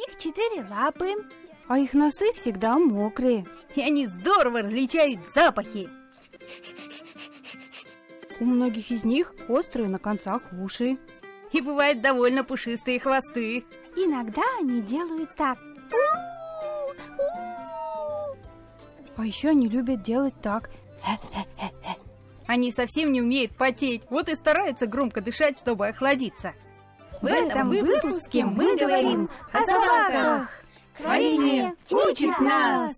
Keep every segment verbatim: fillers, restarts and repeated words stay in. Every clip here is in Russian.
них четыре лапы. А их носы всегда мокрые. И они здорово различают запахи. У многих из них острые на концах уши. И бывают довольно пушистые хвосты. Иногда они делают так. А еще они любят делать так. Они совсем не умеют потеть, вот и стараются громко дышать, чтобы охладиться. В этом выпуске мы говорим о собаках. Творение учит нас.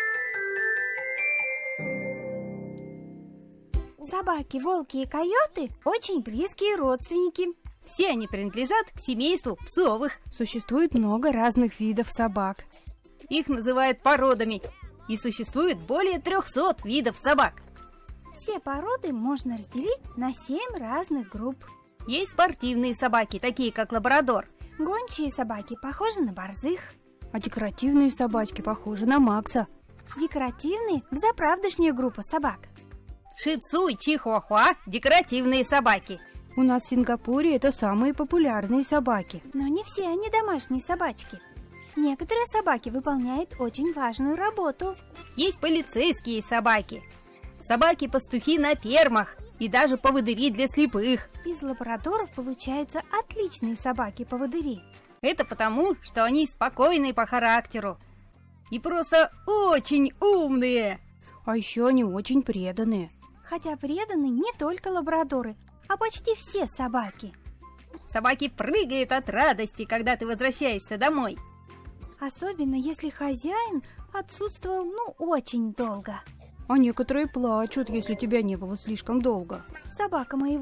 Собаки, волки и койоты очень близкие родственники. Все они принадлежат к семейству псовых. Существует много разных видов собак. Их называют породами. И существует более трехсот видов собак. Все породы можно разделить на семь разных групп. Есть спортивные собаки, такие как лабрадор. Гончие собаки похожи на борзых. А декоративные собачки похожи на Макса. Декоративные – взаправдышняя группа собак. Ши-тсу и чихуахуа – декоративные собаки. У нас в Сингапуре это самые популярные собаки. Но не все они домашние собачки. Некоторые собаки выполняют очень важную работу. Есть полицейские собаки, собаки-пастухи на фермах и даже поводыри для слепых. Из лабрадоров получаются отличные собаки-поводыри. Это потому, что они спокойные по характеру и просто очень умные. А еще они очень преданные. Хотя преданы не только лабрадоры, а почти все собаки. Собаки прыгают от радости, когда ты возвращаешься домой. Особенно если хозяин отсутствовал, ну, очень долго. А некоторые плачут, если тебя не было слишком долго. Собака моего